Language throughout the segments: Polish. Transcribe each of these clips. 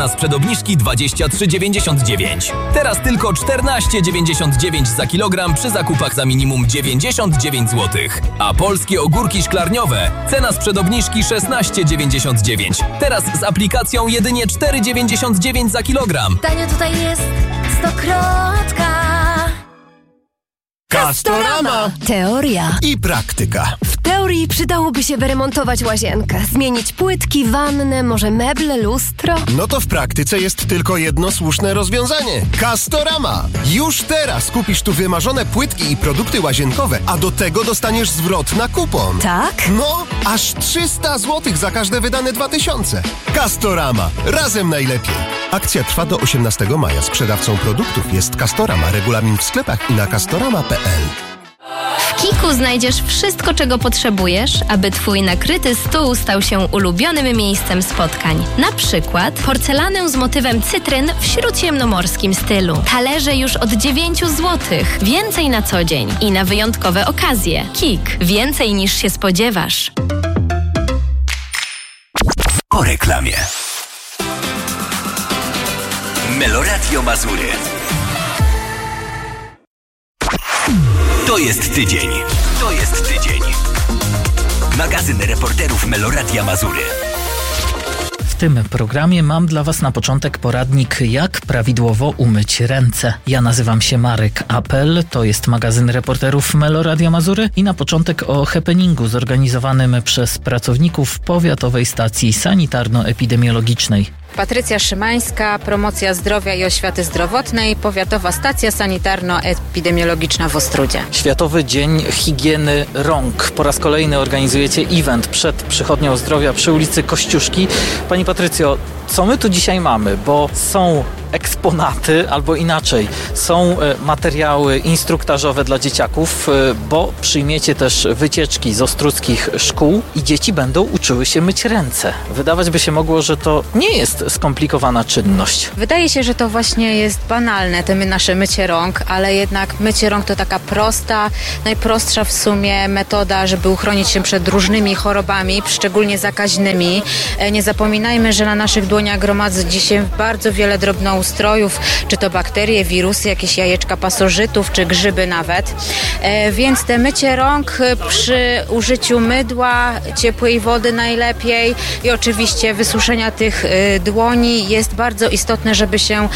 Teraz przedobniżki 23,99. Teraz tylko 14,99 za kilogram przy zakupach za minimum 99 zł. A polskie ogórki szklarniowe cena z przedobniżki 16,99. Teraz z aplikacją jedynie 4,99 za kilogram. Tanio tutaj jest Stokrotka. Castorama! Teoria I praktyka. W teorii przydałoby się wyremontować łazienkę, zmienić płytki, wannę, może meble, lustro. No to w praktyce jest tylko jedno słuszne rozwiązanie. Castorama! Już teraz kupisz tu wymarzone płytki i produkty łazienkowe, a do tego dostaniesz zwrot na kupon. Tak? No, aż 300 zł za każde wydane 2000. Castorama. Razem najlepiej. Akcja trwa do 18 maja. Sprzedawcą produktów jest Castorama. Regulamin w sklepach i na castorama.pl. W Kiku znajdziesz wszystko, czego potrzebujesz, aby Twój nakryty stół stał się ulubionym miejscem spotkań. Na przykład porcelanę z motywem cytryn w śródziemnomorskim stylu. Talerze już od 9 zł. Więcej na co dzień i na wyjątkowe okazje. Kik. Więcej niż się spodziewasz. Po reklamie. Meloradio Mazury. To jest tydzień. To jest tydzień. Magazyn reporterów Meloradia Mazury. W tym programie mam dla Was na początek poradnik, jak prawidłowo umyć ręce. Ja nazywam się Marek Apel, to jest magazyn reporterów Meloradia Mazury i na początek o happeningu zorganizowanym przez pracowników Powiatowej Stacji Sanitarno-Epidemiologicznej. Patrycja Szymańska, Promocja Zdrowia i Oświaty Zdrowotnej, Powiatowa Stacja Sanitarno-Epidemiologiczna w Ostródzie. Światowy Dzień Higieny Rąk. Po raz kolejny organizujecie event przed Przychodnią Zdrowia przy ulicy Kościuszki. Pani Patrycjo, co my tu dzisiaj mamy? Bo są eksponaty, albo inaczej, są materiały instruktażowe dla dzieciaków, bo przyjmiecie też wycieczki z ostródzkich szkół i dzieci będą uczyły się myć ręce. Wydawać by się mogło, że to nie jest skomplikowana czynność. Wydaje się, że to właśnie jest banalne, te nasze mycie rąk, ale jednak mycie rąk to taka prosta, najprostsza w sumie metoda, żeby uchronić się przed różnymi chorobami, szczególnie zakaźnymi. Nie zapominajmy, że na naszych dłoniach gromadzi się bardzo wiele drobnoustrojów, czy to bakterie, wirusy, jakieś jajeczka pasożytów, czy grzyby nawet. Więc te mycie rąk przy użyciu mydła, ciepłej wody najlepiej i oczywiście wysuszenia tych dłoni jest bardzo istotne, żeby się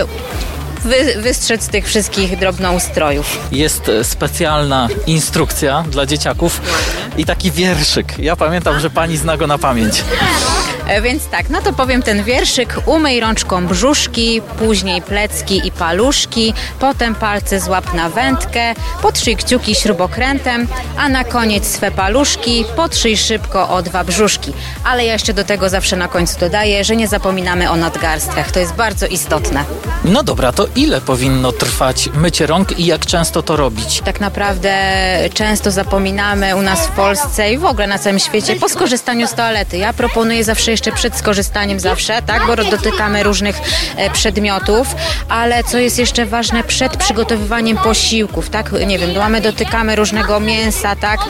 wystrzec z tych wszystkich drobnoustrojów. Jest specjalna instrukcja dla dzieciaków i taki wierszyk. Ja pamiętam, że pani zna go na pamięć. Więc tak, no to powiem ten wierszyk. Umyj rączką brzuszki, później plecki i paluszki, potem palce złap na wędkę, potrzyj kciuki śrubokrętem, a na koniec swe paluszki, potrzyj szybko o 2 brzuszki. Ale ja jeszcze do tego zawsze na końcu dodaję, że nie zapominamy o nadgarstkach. To jest bardzo istotne. No dobra, to ile powinno trwać mycie rąk i jak często to robić? Tak naprawdę często zapominamy u nas w Polsce i w ogóle na całym świecie po skorzystaniu z toalety. Ja proponuję zawsze jeszcze przed skorzystaniem tak, bo dotykamy różnych przedmiotów, ale co jest jeszcze ważne, przed przygotowywaniem posiłków, tak, nie wiem, dotykamy różnego mięsa, tak,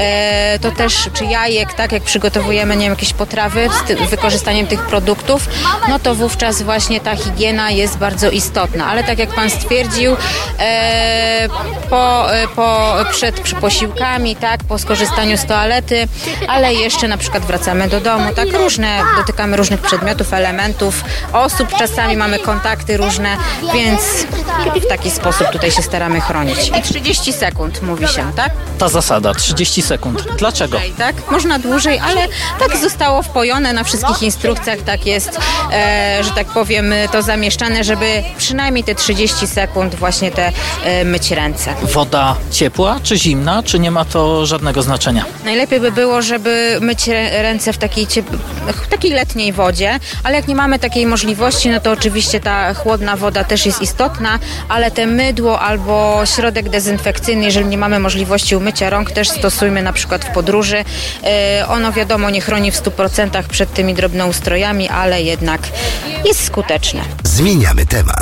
to też, czy jajek, tak, jak przygotowujemy, nie wiem, jakieś potrawy z wykorzystaniem tych produktów, no to wówczas właśnie ta higiena jest bardzo istotna, ale tak jak Pan stwierdził, przed posiłkami, tak, po skorzystaniu z toalety, ale jeszcze na przykład wracamy do domu, tak, dotykamy różnych przedmiotów, elementów, osób, czasami mamy kontakty różne, więc w taki sposób tutaj się staramy chronić. I 30 sekund mówi się, tak? Ta zasada, 30 sekund. Dlaczego? Dłużej, tak? Można dłużej, ale tak zostało wpojone na wszystkich instrukcjach, tak jest, że tak powiem, to zamieszczane, żeby przynajmniej te 30 sekund właśnie myć ręce. Woda ciepła czy zimna, czy nie ma to żadnego znaczenia? Najlepiej by było, żeby myć ręce w takiej letniej wodzie, ale jak nie mamy takiej możliwości, no to oczywiście ta chłodna woda też jest istotna, ale te mydło albo środek dezynfekcyjny, jeżeli nie mamy możliwości umycia rąk, też stosujmy na przykład w podróży. Ono wiadomo nie chroni w 100% przed tymi drobnoustrojami, ale jednak jest skuteczne. Zmieniamy temat.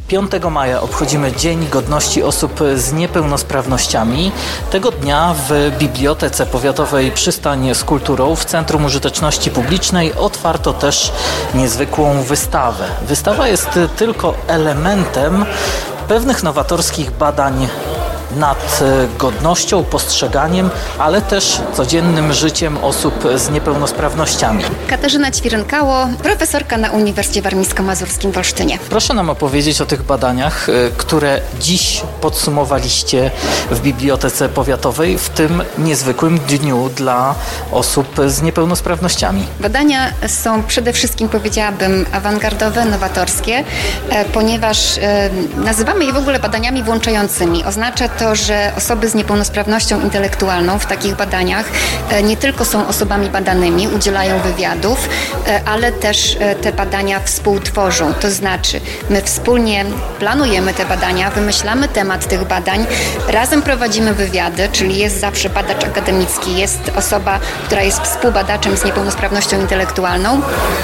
5 maja obchodzimy Dzień Godności Osób z Niepełnosprawnościami. Tego dnia w Bibliotece Powiatowej Przystań z Kulturą w Centrum Użyteczności Publicznej otwarto też niezwykłą wystawę. Wystawa jest tylko elementem pewnych nowatorskich badań nad godnością, postrzeganiem, ale też codziennym życiem osób z niepełnosprawnościami. Katarzyna Ćwirynkało, profesorka na Uniwersytecie Warmińsko-Mazurskim w Olsztynie. Proszę nam opowiedzieć o tych badaniach, które dziś podsumowaliście w Bibliotece Powiatowej w tym niezwykłym dniu dla osób z niepełnosprawnościami. Badania są przede wszystkim, powiedziałabym, awangardowe, nowatorskie, ponieważ nazywamy je w ogóle badaniami włączającymi. Oznacza to, że osoby z niepełnosprawnością intelektualną w takich badaniach nie tylko są osobami badanymi, udzielają wywiadów, ale też te badania współtworzą. To znaczy, my wspólnie planujemy te badania, wymyślamy temat tych badań, razem prowadzimy wywiady, czyli jest zawsze badacz akademicki, jest osoba, która jest współbadaczem z niepełnosprawnością intelektualną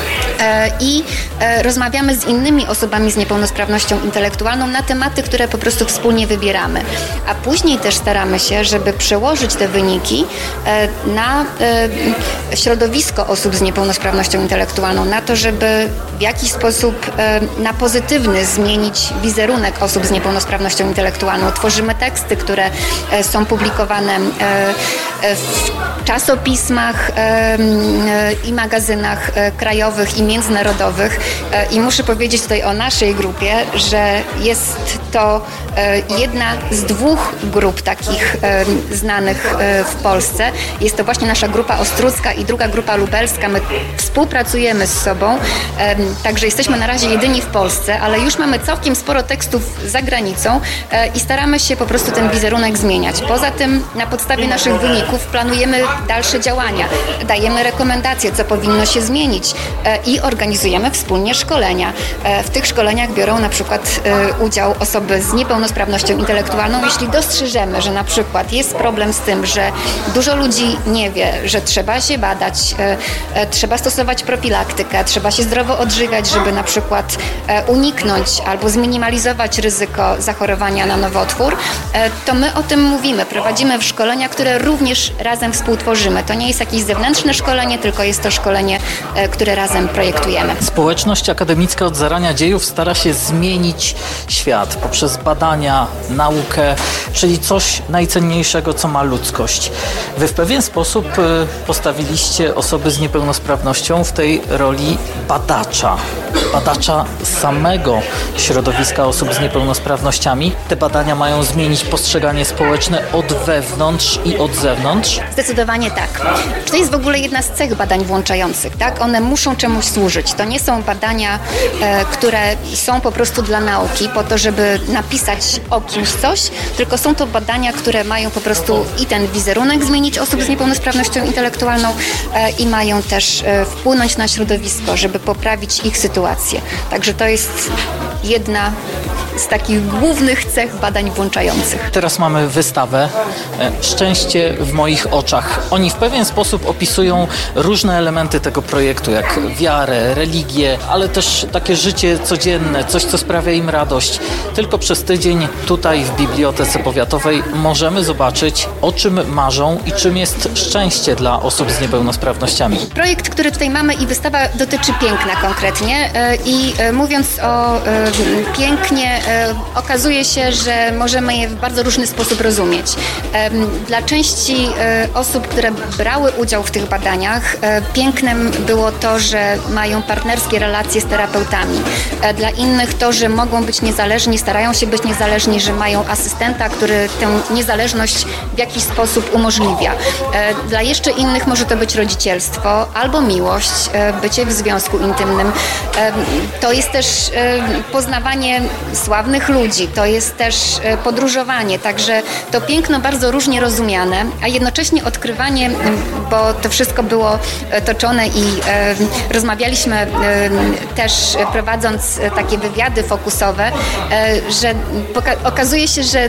i rozmawiamy z innymi osobami z niepełnosprawnością intelektualną na tematy, które po prostu wspólnie wybieramy. A później też staramy się, żeby przełożyć te wyniki na środowisko osób z niepełnosprawnością intelektualną, na to, żeby w jakiś sposób na pozytywny zmienić wizerunek osób z niepełnosprawnością intelektualną. Tworzymy teksty, które są publikowane w czasopismach i magazynach krajowych i międzynarodowych. I muszę powiedzieć tutaj o naszej grupie, że jest to jedna z 2 grup takich znanych w Polsce. Jest to właśnie nasza grupa ostrucka i druga grupa lubelska. My współpracujemy z sobą, także jesteśmy na razie jedyni w Polsce, ale już mamy całkiem sporo tekstów za granicą i staramy się po prostu ten wizerunek zmieniać. Poza tym na podstawie naszych wyników planujemy dalsze działania, dajemy rekomendacje, co powinno się zmienić i organizujemy wspólnie szkolenia. W tych szkoleniach biorą na przykład udział osoby z niepełnosprawnością intelektualną. Jeśli dostrzeżemy, że na przykład jest problem z tym, że dużo ludzi nie wie, że trzeba się badać, trzeba stosować profilaktykę, trzeba się zdrowo odżywiać, żeby na przykład uniknąć albo zminimalizować ryzyko zachorowania na nowotwór, to my o tym mówimy. Prowadzimy szkolenia, które również razem współtworzymy. To nie jest jakieś zewnętrzne szkolenie, tylko jest to szkolenie, które razem projektujemy. Społeczność akademicka od zarania dziejów stara się zmienić świat poprzez badania, naukę, czyli coś najcenniejszego, co ma ludzkość. Wy w pewien sposób postawiliście osoby z niepełnosprawnością w tej roli badacza samego środowiska osób z niepełnosprawnościami. Te badania mają zmienić postrzeganie społeczne od wewnątrz i od zewnątrz? Zdecydowanie tak. To jest w ogóle jedna z cech badań włączających, tak? One muszą czemuś służyć. To nie są badania, które są po prostu dla nauki, po to, żeby napisać o kimś coś, tylko są to badania, które mają po prostu i ten wizerunek zmienić osób z niepełnosprawnością intelektualną i mają też wpłynąć na środowisko, żeby poprawić ich sytuację. Także to jest jedna z takich głównych cech badań włączających. Teraz mamy wystawę Szczęście w moich oczach. Oni w pewien sposób opisują różne elementy tego projektu, jak wiarę, religię, ale też takie życie codzienne, coś, co sprawia im radość. Tylko przez tydzień tutaj w Bibliotece Powiatowej możemy zobaczyć, o czym marzą i czym jest szczęście dla osób z niepełnosprawnościami. Projekt, który tutaj mamy i wystawa dotyczy piękna konkretnie i mówiąc o pięknie, okazuje się, że możemy je w bardzo różny sposób rozumieć. Dla części osób, które brały udział w tych badaniach, pięknem było to, że mają partnerskie relacje z terapeutami. Dla innych to, że mogą być niezależni, starają się być niezależni, że mają asystenta, który tę niezależność w jakiś sposób umożliwia. Dla jeszcze innych może to być rodzicielstwo albo miłość, bycie w związku intymnym. To jest też poznawanie sławnych ludzi, to jest też podróżowanie, także to piękno bardzo różnie rozumiane, a jednocześnie odkrywanie, bo to wszystko było toczone i rozmawialiśmy też prowadząc takie wywiady fokusowe, że okazuje się, że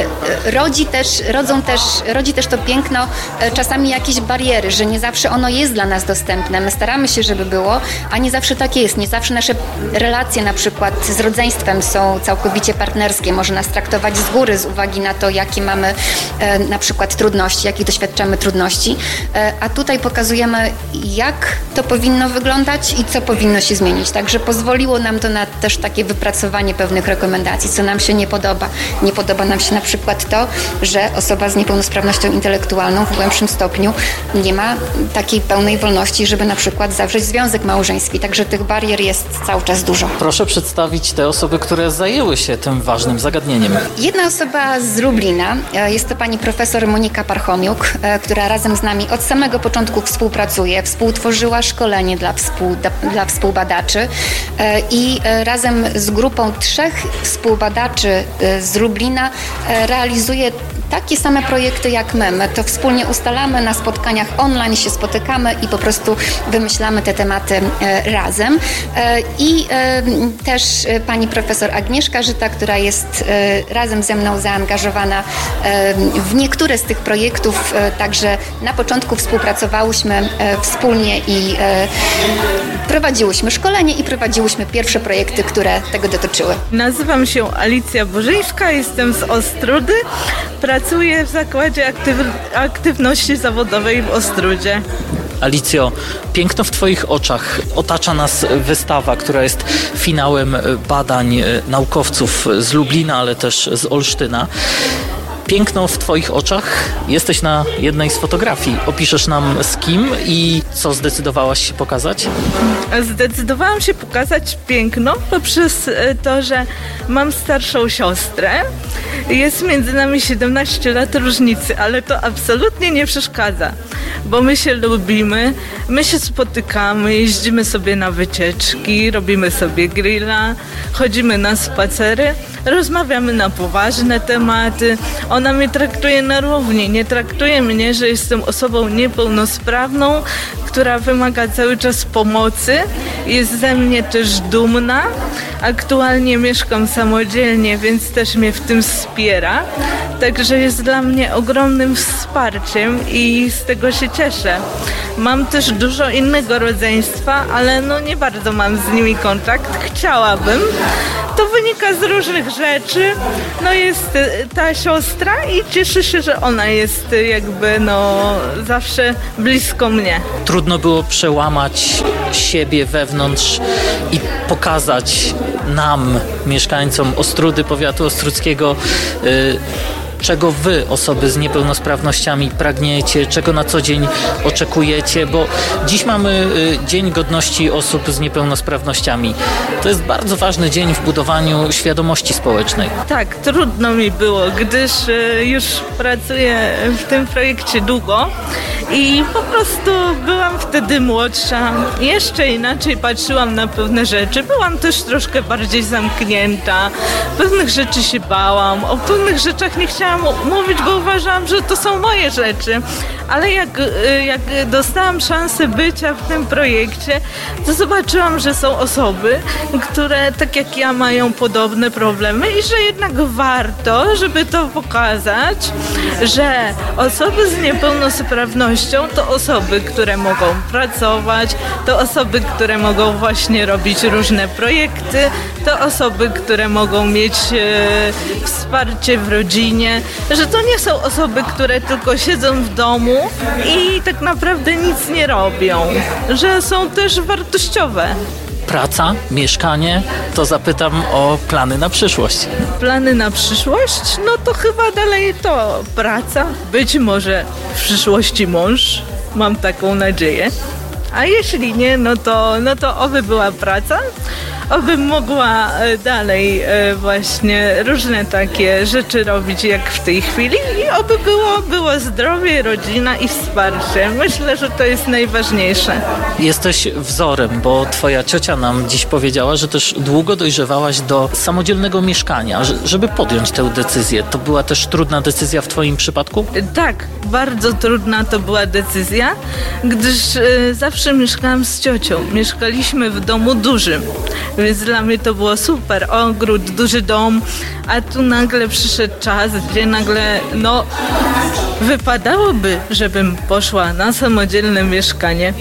rodzi też to piękno czasami jakieś bariery, że nie zawsze ono jest dla nas dostępne. My staramy się, żeby było, a nie zawsze tak jest. Nie zawsze nasze relacje na przykład z rodzeństwem są całkowicie partnerskie, może nas traktować z góry z uwagi na to, jakie mamy na przykład trudności, jakich doświadczamy trudności, a tutaj pokazujemy, jak to powinno wyglądać i co powinno się zmienić. Także pozwoliło nam to na też takie wypracowanie pewnych rekomendacji, co nam się nie podoba. Nie podoba nam się na przykład to, że osoba z niepełnosprawnością intelektualną w głębszym stopniu nie ma takiej pełnej wolności, żeby na przykład zawrzeć związek małżeński. Także tych barier jest cały czas dużo. Proszę przedstawić te osoby, które zajęły się tym ważnym zagadnieniem. Jedna osoba z Lublina, jest to pani profesor Monika Parchomiuk, która razem z nami od samego początku współpracuje, współtworzyła szkolenie dla współbadaczy i razem z grupą 3 współbadaczy z Lublina realizuje takie same projekty jak my. My to wspólnie ustalamy na spotkaniach online, się spotykamy i po prostu wymyślamy te tematy razem. I też pani profesor Agnieszka Żyta, która jest razem ze mną zaangażowana w niektóre z tych projektów, także na początku współpracowałyśmy wspólnie i prowadziłyśmy szkolenie i prowadziłyśmy pierwsze projekty, które tego dotyczyły. Nazywam się Alicja Burzyńska, jestem z Ostródy. Pracuję w Zakładzie Aktywności Zawodowej w Ostródzie. Alicjo, piękno w Twoich oczach. Otacza nas wystawa, która jest finałem badań naukowców z Lublina, ale też z Olsztyna. Piękno w Twoich oczach. Jesteś na jednej z fotografii. Opiszesz nam z kim i co zdecydowałaś się pokazać? Zdecydowałam się pokazać piękno poprzez to, że mam starszą siostrę. Jest między nami 17 lat różnicy, ale to absolutnie nie przeszkadza, bo my się lubimy, my się spotykamy, jeździmy sobie na wycieczki, robimy sobie grilla, chodzimy na spacery, rozmawiamy na poważne tematy. Ona mnie traktuje na równi, nie traktuje mnie, że jestem osobą niepełnosprawną, która wymaga cały czas pomocy. Jest ze mnie też dumna. Aktualnie mieszkam samodzielnie, więc też mnie w tym wspiera. Także jest dla mnie ogromnym wsparciem i z tego się cieszę. Mam też dużo innego rodzeństwa, ale nie bardzo mam z nimi kontakt. Chciałabym. To wynika z różnych rzeczy. Jest ta siostra i cieszę się, że ona jest jakby zawsze blisko mnie. Trudno było przełamać siebie wewnątrz i pokazać nam, mieszkańcom Ostródy, powiatu ostródzkiego, czego wy, osoby z niepełnosprawnościami, pragniecie, czego na co dzień oczekujecie, bo dziś mamy Dzień Godności Osób z Niepełnosprawnościami. To jest bardzo ważny dzień w budowaniu świadomości społecznej. Tak, trudno mi było, gdyż już pracuję w tym projekcie długo i po prostu byłam wtedy młodsza, jeszcze inaczej patrzyłam na pewne rzeczy, byłam też troszkę bardziej zamknięta, pewnych rzeczy się bałam, o pewnych rzeczach nie chciałam mówić, bo uważałam, że to są moje rzeczy, ale jak dostałam szansę bycia w tym projekcie, to zobaczyłam, że są osoby, które tak jak ja mają podobne problemy i że jednak warto, żeby to pokazać, że osoby z niepełnosprawnością to osoby, które mogą pracować, to osoby, które mogą właśnie robić różne projekty, to osoby, które mogą mieć wsparcie w rodzinie, że to nie są osoby, które tylko siedzą w domu i tak naprawdę nic nie robią, że są też wartościowe. Praca, mieszkanie, to zapytam o plany na przyszłość. Plany na przyszłość? To chyba dalej to praca, być może w przyszłości mąż, mam taką nadzieję. A jeśli nie, to oby była praca, obym mogła dalej właśnie różne takie rzeczy robić jak w tej chwili i oby było zdrowie, rodzina i wsparcie. Myślę, że to jest najważniejsze. Jesteś wzorem, bo twoja ciocia nam dziś powiedziała, że też długo dojrzewałaś do samodzielnego mieszkania, żeby podjąć tę decyzję. To była też trudna decyzja w twoim przypadku? Tak, bardzo trudna to była decyzja, gdyż zawsze mieszkałam z ciocią. Mieszkaliśmy w domu dużym, Więc dla mnie to było super. Ogród, duży dom, a tu nagle przyszedł czas, gdzie nagle, wypadałoby, żebym poszła na samodzielne mieszkanie.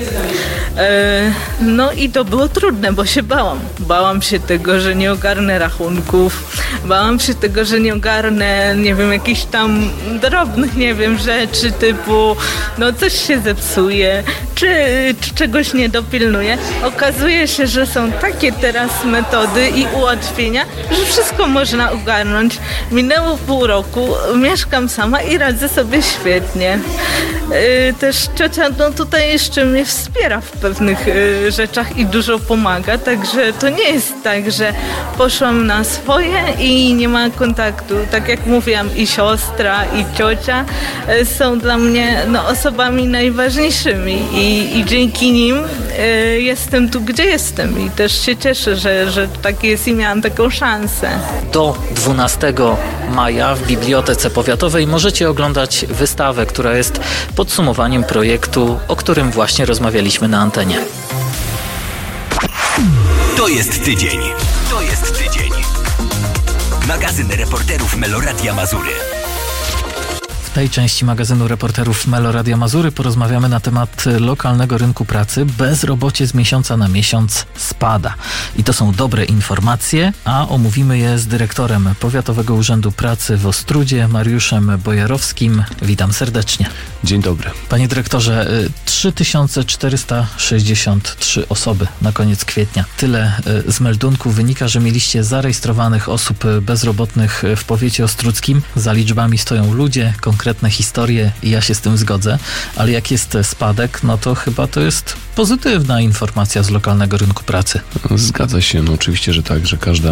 No i to było trudne, bo się bałam. Bałam się tego, że nie ogarnę rachunków. Bałam się tego, że nie ogarnę, jakichś tam drobnych, rzeczy typu, coś się zepsuje, czy czegoś nie dopilnuję. Okazuje się, że są takie teraz metody i ułatwienia, że wszystko można ogarnąć. Minęło pół roku, mieszkam sama i radzę sobie świetnie. Też ciocia tutaj jeszcze mnie wspiera w pewnych rzeczach i dużo pomaga, także to nie jest tak, że poszłam na swoje i nie ma kontaktu. Tak jak mówiłam, i siostra, i ciocia są dla mnie osobami najważniejszymi i dzięki nim jestem tu, gdzie jestem i też się cieszę, że tak jest i miałam taką szansę. Do 12 maja w Bibliotece Powiatowej możecie oglądać wystawę, która jest podsumowaniem projektu, o którym właśnie rozmawialiśmy na antenie. To jest tydzień. To jest tydzień. Magazyn reporterów Meloradia Mazury. W tej części magazynu reporterów Meloradia Mazury porozmawiamy na temat lokalnego rynku pracy. Bezrobocie z miesiąca na miesiąc spada. I to są dobre informacje, a omówimy je z dyrektorem Powiatowego Urzędu Pracy w Ostródzie, Mariuszem Bojarowskim. Witam serdecznie. Dzień dobry. Panie dyrektorze, 3463 osoby na koniec kwietnia. Tyle z meldunku wynika, że mieliście zarejestrowanych osób bezrobotnych w powiecie ostródzkim. Za liczbami stoją ludzie, konkretne historie i ja się z tym zgodzę, ale jak jest spadek, to chyba to jest pozytywna informacja z lokalnego rynku pracy. Zgadza się, oczywiście, że tak, że każda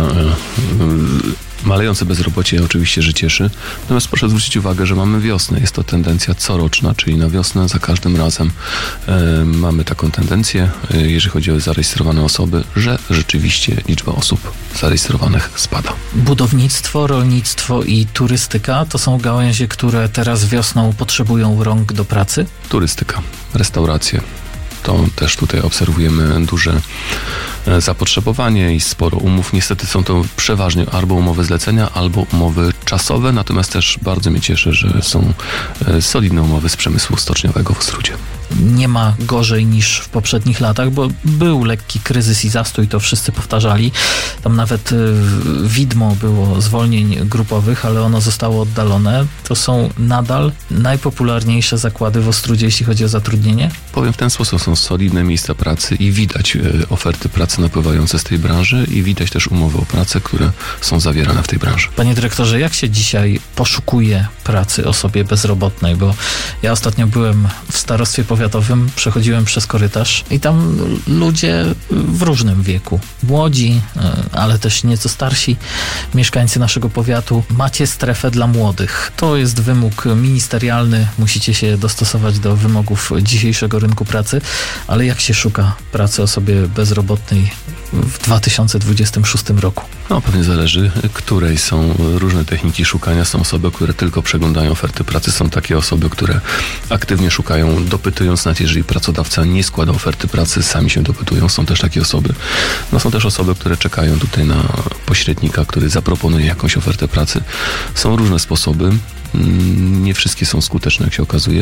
malejące bezrobocie oczywiście, że cieszy. Natomiast proszę zwrócić uwagę, że mamy wiosnę. Jest to tendencja coroczna, czyli na wiosnę za każdym razem mamy taką tendencję, jeżeli chodzi o zarejestrowane osoby, że rzeczywiście liczba osób zarejestrowanych spada. Budownictwo, rolnictwo i turystyka to są gałęzie, które teraz wiosną potrzebują rąk do pracy? Turystyka, restauracje. To też tutaj obserwujemy duże zapotrzebowanie i sporo umów. Niestety są to przeważnie albo umowy zlecenia, albo umowy czasowe, natomiast też bardzo mnie cieszy, że są solidne umowy z przemysłu stoczniowego w Ostródzie. Nie ma gorzej niż w poprzednich latach, bo był lekki kryzys i zastój, to wszyscy powtarzali. Tam nawet widmo było zwolnień grupowych, ale ono zostało oddalone. To są nadal najpopularniejsze zakłady w Ostródzie, jeśli chodzi o zatrudnienie? Powiem w ten sposób, są solidne miejsca pracy i widać oferty pracy napływające z tej branży i widać też umowy o pracę, które są zawierane w tej branży. Panie dyrektorze, jak się dzisiaj poszukuje pracy osobie bezrobotnej? Bo ja ostatnio byłem w starostwie powiatowym, przechodziłem przez korytarz i tam ludzie w różnym wieku. Młodzi, ale też nieco starsi mieszkańcy naszego powiatu. Macie strefę dla młodych. To jest wymóg ministerialny. Musicie się dostosować do wymogów dzisiejszego rynku pracy. Ale jak się szuka pracy osobie bezrobotnej w 2026 roku? Pewnie zależy, której są różne techniki szukania. Są osoby, które tylko przeglądają oferty pracy. Są takie osoby, które aktywnie szukają, dopytując, nawet jeżeli pracodawca nie składa oferty pracy, sami się dopytują. Są też takie osoby. Są też osoby, które czekają tutaj na pośrednika, który zaproponuje jakąś ofertę pracy. Są różne sposoby. Nie wszystkie są skuteczne, jak się okazuje.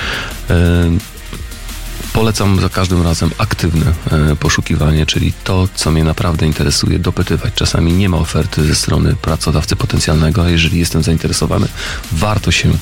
Polecam za każdym razem aktywne poszukiwanie, czyli to, co mnie naprawdę interesuje, dopytywać. Czasami nie ma oferty ze strony pracodawcy potencjalnego, a jeżeli jestem zainteresowany, warto się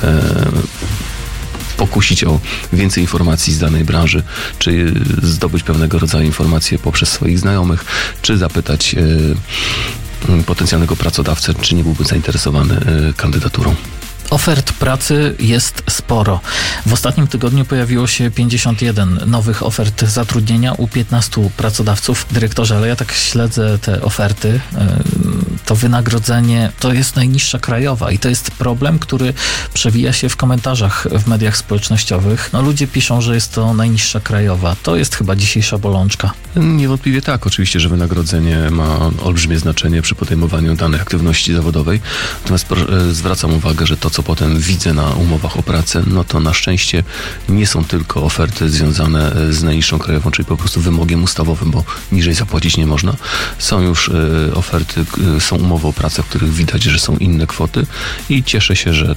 pokusić o więcej informacji z danej branży, czy zdobyć pewnego rodzaju informacje poprzez swoich znajomych, czy zapytać potencjalnego pracodawcę, czy nie byłby zainteresowany kandydaturą. Ofert pracy jest sporo. W ostatnim tygodniu pojawiło się 51 nowych ofert zatrudnienia u 15 pracodawców. Dyrektorze, ale ja tak śledzę te oferty. to wynagrodzenie to jest najniższa krajowa i to jest problem, który przewija się w komentarzach w mediach społecznościowych. No, ludzie piszą, że jest to najniższa krajowa. To jest chyba dzisiejsza bolączka. Niewątpliwie tak. Oczywiście, że wynagrodzenie ma olbrzymie znaczenie przy podejmowaniu danej aktywności zawodowej. Natomiast zwracam uwagę, że to, co potem widzę na umowach o pracę, no to na szczęście nie są tylko oferty związane z najniższą krajową, czyli po prostu wymogiem ustawowym, bo niżej zapłacić nie można. Są już oferty, są umowy o pracę, w których widać, że są inne kwoty i cieszę się, że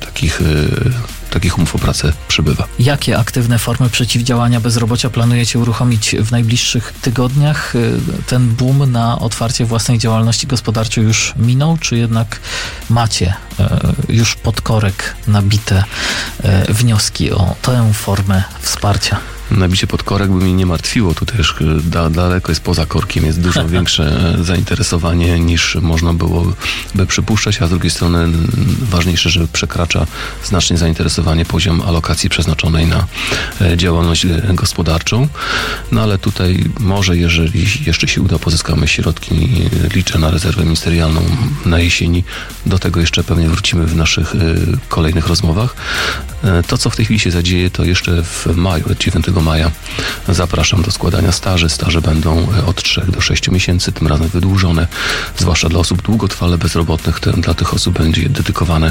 takich umów o pracę przybywa. Jakie aktywne formy przeciwdziałania bezrobocia planujecie uruchomić w najbliższych tygodniach? Ten boom na otwarcie własnej działalności gospodarczej już minął, czy jednak macie już pod korek nabite wnioski o tę formę wsparcia? Nabicie pod korek by mnie nie martwiło. Tu też daleko jest poza korkiem. Jest dużo większe zainteresowanie niż można byłoby przypuszczać, a z drugiej strony ważniejsze, że przekracza znacznie zainteresowanie poziom alokacji przeznaczonej na działalność gospodarczą. No ale tutaj może, jeżeli jeszcze się uda, pozyskamy środki, liczę na rezerwę ministerialną na jesieni. Do tego jeszcze pewnie wrócimy w naszych kolejnych rozmowach. To, co w tej chwili się zadzieje, to jeszcze w maju, 9 maja zapraszam do składania staży. Staże będą od 3 do 6 miesięcy, tym razem wydłużone, zwłaszcza dla osób długotrwale bezrobotnych. Dla tych osób będzie dedykowane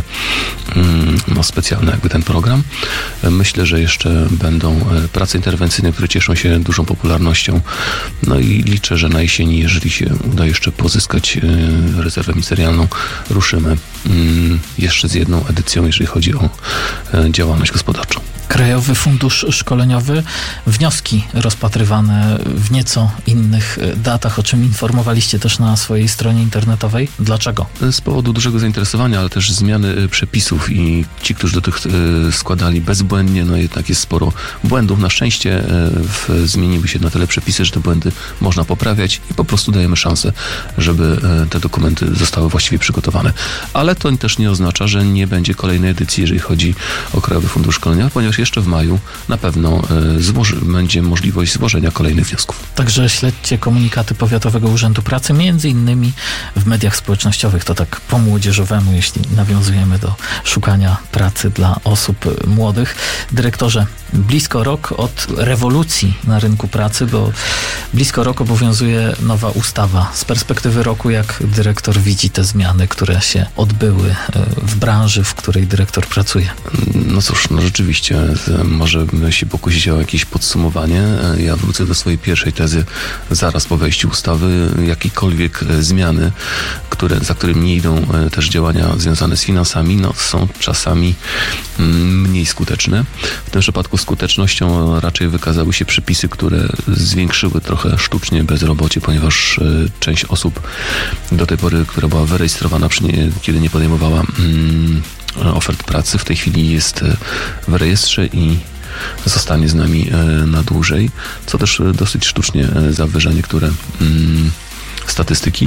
specjalny jakby ten program. Myślę, że jeszcze będą prace interwencyjne, które cieszą się dużą popularnością. No i liczę, że na jesieni, jeżeli się uda jeszcze pozyskać rezerwę ministerialną, ruszymy jeszcze z jedną edycją, jeżeli chodzi o działalność gospodarczą. Krajowy Fundusz Szkoleniowy, wnioski rozpatrywane w nieco innych datach, o czym informowaliście też na swojej stronie internetowej. Dlaczego? Z powodu dużego zainteresowania, ale też zmiany przepisów i ci, którzy do tych składali bezbłędnie, no jednak jest sporo błędów. Na szczęście zmieniły się na tyle przepisy, że te błędy można poprawiać i po prostu dajemy szansę, żeby te dokumenty zostały właściwie przygotowane. Ale to też nie oznacza, że nie będzie kolejnej edycji, jeżeli chodzi o Krajowy Fundusz Szkolenia, ponieważ jeszcze w maju na pewno będzie możliwość złożenia kolejnych wniosków. Także śledźcie komunikaty Powiatowego Urzędu Pracy, między innymi w mediach społecznościowych. To tak po młodzieżowemu, jeśli nawiązujemy do szukania pracy dla osób młodych. Dyrektorze, blisko rok od rewolucji na rynku pracy, bo blisko rok obowiązuje nowa ustawa. Z perspektywy roku, jak dyrektor widzi te zmiany, które się odbyły w branży, w której dyrektor pracuje? No cóż, rzeczywiście może się pokusić o jakieś podsumowanie. Ja wrócę do swojej pierwszej tezy zaraz po wejściu ustawy. Jakiekolwiek zmiany, za którymi nie idą też działania związane z finansami, są czasami mniej skuteczne. W tym przypadku skutecznością raczej wykazały się przepisy, które zwiększyły trochę sztucznie bezrobocie, ponieważ część osób do tej pory, która była wyrejestrowana, kiedy nie podejmowała ofert pracy, w tej chwili jest w rejestrze i zostanie z nami na dłużej, co też dosyć sztucznie zawyża niektóre statystyki.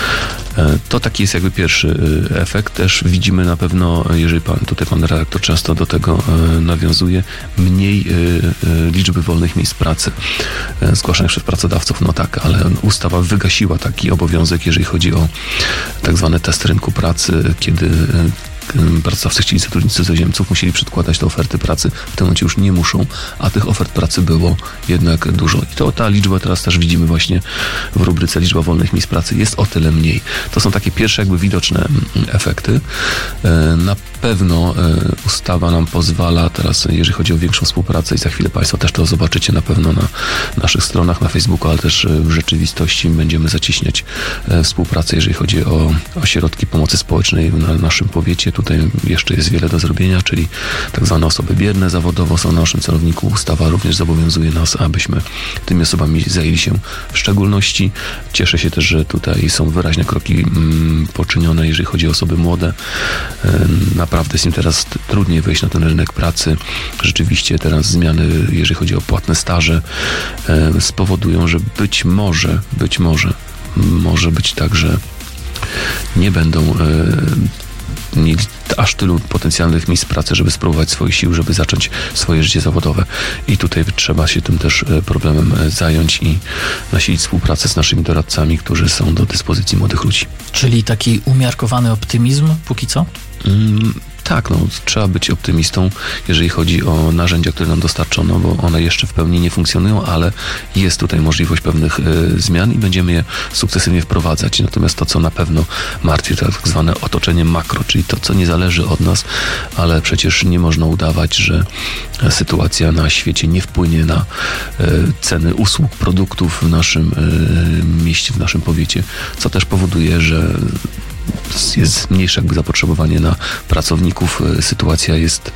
To taki jest jakby pierwszy efekt. Też widzimy na pewno, jeżeli pan redaktor często do tego nawiązuje, mniej liczby wolnych miejsc pracy zgłaszanych przez pracodawców. No tak, ale ustawa wygasiła taki obowiązek, jeżeli chodzi o tak zwany test rynku pracy, kiedy pracodawcy chcieli zatrudnić cudzoziemców, musieli przedkładać te oferty pracy. W tym momencie już nie muszą, a tych ofert pracy było jednak dużo. I to ta liczba, teraz też widzimy właśnie w rubryce liczba wolnych miejsc pracy, jest o tyle mniej. To są takie pierwsze jakby widoczne efekty. Na pewno ustawa nam pozwala teraz, jeżeli chodzi o większą współpracę i za chwilę Państwo też to zobaczycie na pewno na naszych stronach, na Facebooku, ale też w rzeczywistości będziemy zacieśniać współpracę, jeżeli chodzi o ośrodki pomocy społecznej na naszym powiecie. Tutaj jeszcze jest wiele do zrobienia, czyli tak zwane osoby biedne zawodowo są na naszym celowniku. Ustawa również zobowiązuje nas, abyśmy tymi osobami zajęli się w szczególności. Cieszę się też, że tutaj są wyraźne kroki poczynione, jeżeli chodzi o osoby młode. Naprawdę jest im teraz trudniej wejść na ten rynek pracy. Rzeczywiście teraz zmiany, jeżeli chodzi o płatne staże, spowodują, że być może może być tak, że nie będą aż tylu potencjalnych miejsc pracy, żeby spróbować swoich sił, żeby zacząć swoje życie zawodowe. I tutaj trzeba się tym też problemem zająć i nasilić współpracę z naszymi doradcami, którzy są do dyspozycji młodych ludzi. Czyli taki umiarkowany optymizm póki co? Tak, trzeba być optymistą, jeżeli chodzi o narzędzia, które nam dostarczono, bo one jeszcze w pełni nie funkcjonują, ale jest tutaj możliwość pewnych zmian i będziemy je sukcesywnie wprowadzać. Natomiast to, co na pewno martwi, to tak zwane otoczenie makro, czyli to, co nie zależy od nas, ale przecież nie można udawać, że sytuacja na świecie nie wpłynie na ceny usług, produktów w naszym mieście, w naszym powiecie, co też powoduje, że jest mniejsze zapotrzebowanie na pracowników. Sytuacja jest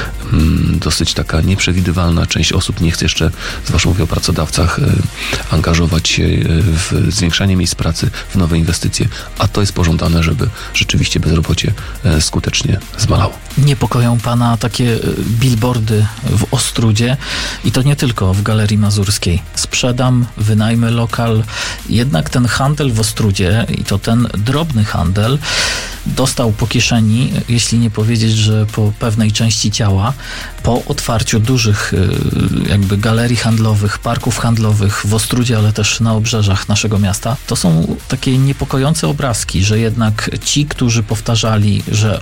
dosyć taka nieprzewidywalna. Część osób nie chce jeszcze, zwłaszcza mówię o pracodawcach, angażować się w zwiększanie miejsc pracy, w nowe inwestycje, a to jest pożądane, żeby rzeczywiście bezrobocie skutecznie zmalało. Niepokoją pana takie billboardy w Ostródzie i to nie tylko w Galerii Mazurskiej. Sprzedam, wynajmę lokal. Jednak ten handel w Ostródzie i to ten drobny handel dostał po kieszeni, jeśli nie powiedzieć, że po pewnej części ciała, po otwarciu dużych jakby galerii handlowych, parków handlowych w Ostródzie, ale też na obrzeżach naszego miasta. To są takie niepokojące obrazki, że jednak ci, którzy powtarzali, że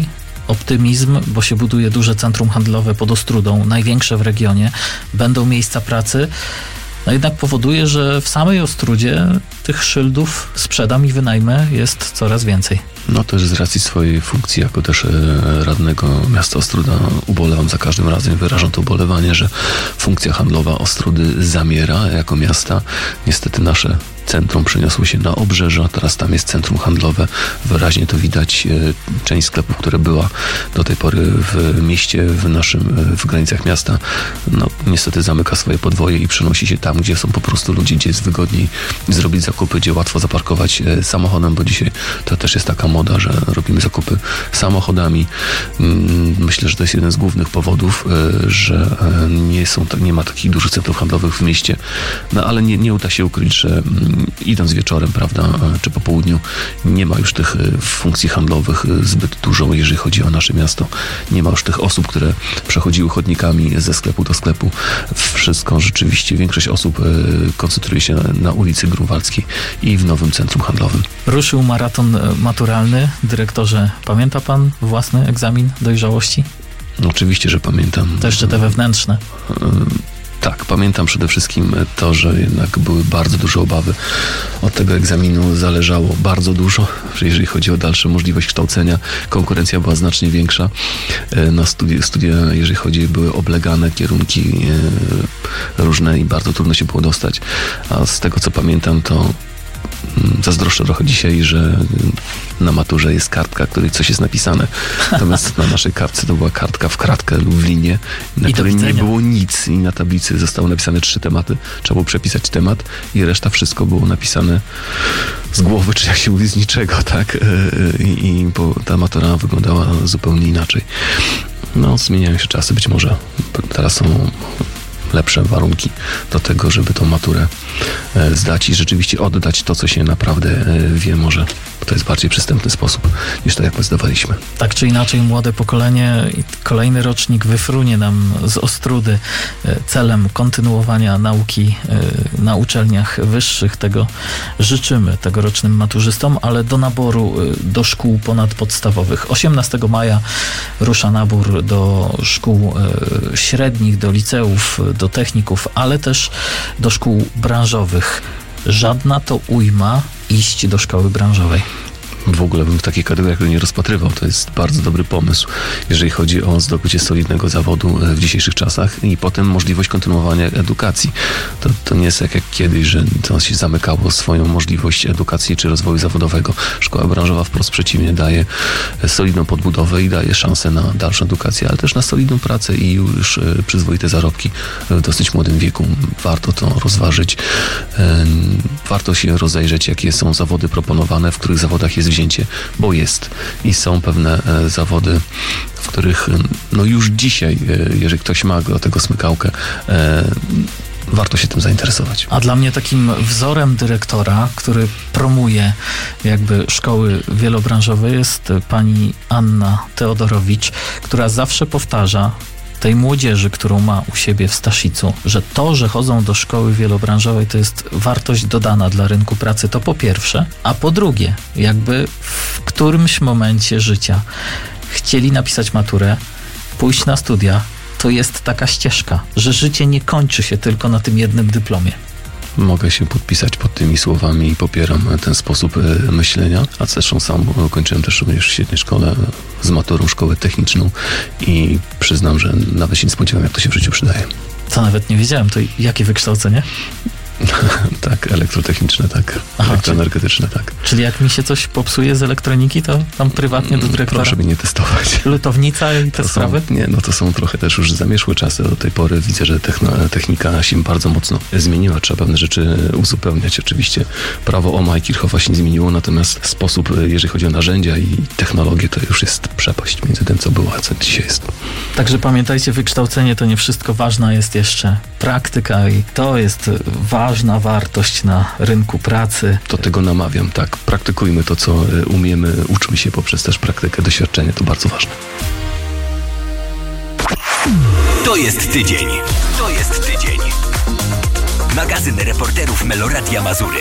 optymizm, bo się buduje duże centrum handlowe pod Ostródą, największe w regionie, będą miejsca pracy, jednak powoduje, że w samej Ostródzie tych szyldów sprzedam i wynajmę jest coraz więcej. Też z racji swojej funkcji jako też radnego miasta Ostróda ubolewam za każdym razem, wyrażam to ubolewanie, że funkcja handlowa Ostródy zamiera jako miasta. Niestety nasze centrum przeniosło się na obrzeża, teraz tam jest centrum handlowe. Wyraźnie to widać. Część sklepów, która była do tej pory w mieście, w granicach miasta, niestety zamyka swoje podwoje i przenosi się tam, gdzie są po prostu ludzie, gdzie jest wygodniej zrobić zakupy, gdzie łatwo zaparkować samochodem, bo dzisiaj to też jest taka moda, że robimy zakupy samochodami. Myślę, że to jest jeden z głównych powodów, że nie ma takich dużych centrów handlowych w mieście, ale nie uda się ukryć, że idąc wieczorem, prawda, czy po południu, nie ma już tych funkcji handlowych zbyt dużo, jeżeli chodzi o nasze miasto. Nie ma już tych osób, które przechodziły chodnikami ze sklepu do sklepu. Wszystko rzeczywiście, większość osób koncentruje się na ulicy Grunwaldzkiej i w nowym centrum handlowym. Ruszył maraton maturalny. Dyrektorze, pamięta pan własny egzamin dojrzałości? Oczywiście, że pamiętam. To jeszcze te wewnętrzne. Tak, pamiętam przede wszystkim to, że jednak były bardzo duże obawy. Od tego egzaminu zależało bardzo dużo, jeżeli chodzi o dalszą możliwość kształcenia. Konkurencja była znacznie większa. Na studia, jeżeli chodzi, były oblegane kierunki różne i bardzo trudno się było dostać. A z tego, co pamiętam, to zazdroszczę trochę dzisiaj, że na maturze jest kartka, której coś jest napisane. Natomiast na naszej kartce to była kartka w kratkę lub w linię, na której nie było nic i na tablicy zostały napisane 3 tematy. Trzeba było przepisać temat i reszta wszystko było napisane z głowy, czy jak się mówi, z niczego, tak? Bo ta matura wyglądała zupełnie inaczej. Zmieniają się czasy, być może teraz są lepsze warunki do tego, żeby tą maturę zdać i rzeczywiście oddać to, co się naprawdę wie. Może to jest bardziej przystępny sposób niż to, jak my zdawaliśmy. Tak czy inaczej, młode pokolenie i kolejny rocznik wyfrunie nam z Ostródy celem kontynuowania nauki na uczelniach wyższych. Tego życzymy tegorocznym maturzystom, ale do naboru do szkół ponadpodstawowych. 18 maja rusza nabór do szkół średnich, do liceów, do techników, ale też do szkół branżowych. Żadna to ujma iść do szkoły branżowej. W ogóle bym w takich kategoriach nie rozpatrywał. To jest bardzo dobry pomysł, jeżeli chodzi o zdobycie solidnego zawodu w dzisiejszych czasach i potem możliwość kontynuowania edukacji. To nie jest jak kiedyś, że to się zamykało swoją możliwość edukacji czy rozwoju zawodowego. Szkoła branżowa wprost przeciwnie, daje solidną podbudowę i daje szansę na dalszą edukację, ale też na solidną pracę i już przyzwoite zarobki w dosyć młodym wieku. Warto to rozważyć. Warto się rozejrzeć, jakie są zawody proponowane, w których zawodach jest wzięcie, bo jest i są pewne zawody, w których już dzisiaj, jeżeli ktoś ma do tego smykałkę, warto się tym zainteresować. A dla mnie takim wzorem dyrektora, który promuje jakby szkoły wielobranżowe, jest pani Anna Teodorowicz, która zawsze powtarza tej młodzieży, którą ma u siebie w Staszicu, że to, że chodzą do szkoły wielobranżowej, to jest wartość dodana dla rynku pracy, to po pierwsze, a po drugie, jakby w którymś momencie życia chcieli napisać maturę, pójść na studia, to jest taka ścieżka, że życie nie kończy się tylko na tym jednym dyplomie. Mogę się podpisać pod tymi słowami i popieram ten sposób myślenia, a zresztą sam kończyłem też również w świetnej szkole z maturą szkołę techniczną i przyznam, że nawet się nie spodziewałem, jak to się w życiu przydaje. Co nawet nie wiedziałem, to jakie wykształcenie? Tak, elektrotechniczne, tak. Elektroenergetyczne, tak. Czyli jak mi się coś popsuje z elektroniki, to tam prywatnie do dyrektora? Proszę mnie nie testować. Lutownica i te sprawy? To są trochę też już zamieszłe czasy. Do tej pory widzę, że technika się bardzo mocno zmieniła. Trzeba pewne rzeczy uzupełniać. Oczywiście prawo Ohma i Kirchhoffa się nie zmieniło, natomiast sposób, jeżeli chodzi o narzędzia i technologię, to już jest przepaść między tym, co było, a co dzisiaj jest. Także pamiętajcie, wykształcenie to nie wszystko. Ważna jest jeszcze praktyka i to jest ważna wartość na rynku pracy. Do tego namawiam, tak. Praktykujmy to, co umiemy, uczmy się poprzez też praktykę, doświadczenie, to bardzo ważne. To jest tydzień. To jest tydzień. Magazyn reporterów Meloradia Mazury.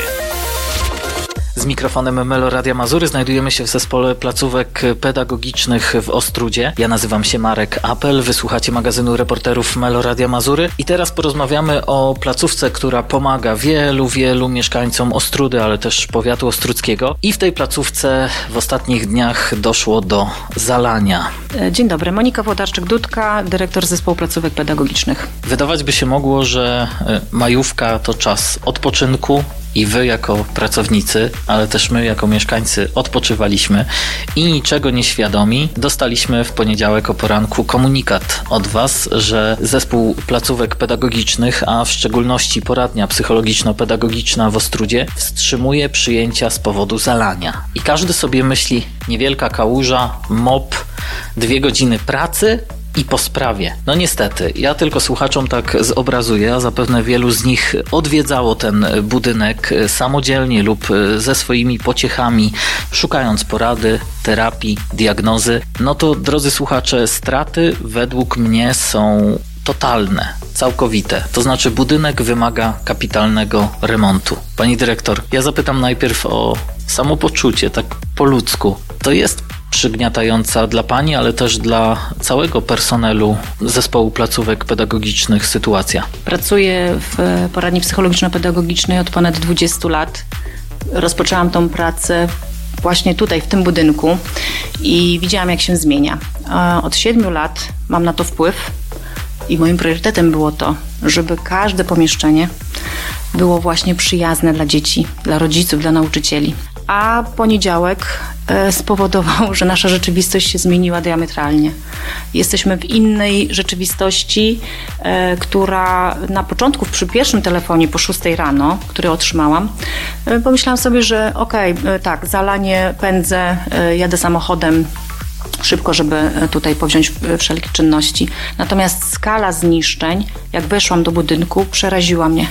Z mikrofonem Meloradia Mazury znajdujemy się w zespole placówek pedagogicznych w Ostródzie. Ja nazywam się Marek Apel, wysłuchacie magazynu reporterów Meloradia Mazury i teraz porozmawiamy o placówce, która pomaga wielu mieszkańcom Ostródy, ale też powiatu ostródzkiego. I w tej placówce w ostatnich dniach doszło do zalania. Dzień dobry, Monika Włodarczyk-Dudka, dyrektor zespołu placówek pedagogicznych. Wydawać by się mogło, że majówka to czas odpoczynku, i wy jako pracownicy, ale też my jako mieszkańcy odpoczywaliśmy i niczego nieświadomi dostaliśmy w poniedziałek o poranku komunikat od was, że zespół placówek pedagogicznych, a w szczególności poradnia psychologiczno-pedagogiczna w Ostródzie wstrzymuje przyjęcia z powodu zalania. I każdy sobie myśli, niewielka kałuża, mop, 2 godziny pracy i po sprawie. No niestety, ja tylko słuchaczom tak zobrazuję, a zapewne wielu z nich odwiedzało ten budynek samodzielnie lub ze swoimi pociechami, szukając porady, terapii, diagnozy. No to, drodzy słuchacze, straty według mnie są totalne, całkowite. To znaczy budynek wymaga kapitalnego remontu. Pani dyrektor, ja zapytam najpierw o samopoczucie, tak po ludzku. To jest przygniatająca dla pani, ale też dla całego personelu zespołu placówek pedagogicznych sytuacja. Pracuję w poradni psychologiczno-pedagogicznej od ponad 20 lat. Rozpoczęłam tą pracę właśnie tutaj, w tym budynku i widziałam, jak się zmienia. Od 7 lat mam na to wpływ i moim priorytetem było to, żeby każde pomieszczenie było właśnie przyjazne dla dzieci, dla rodziców, dla nauczycieli. A poniedziałek spowodował, że nasza rzeczywistość się zmieniła diametralnie. Jesteśmy w innej rzeczywistości, która na początku przy pierwszym telefonie po 6 rano, który otrzymałam, pomyślałam sobie, że tak, zalanie, pędzę, jadę samochodem szybko, żeby tutaj powziąć wszelkie czynności. Natomiast skala zniszczeń, jak weszłam do budynku, przeraziła mnie.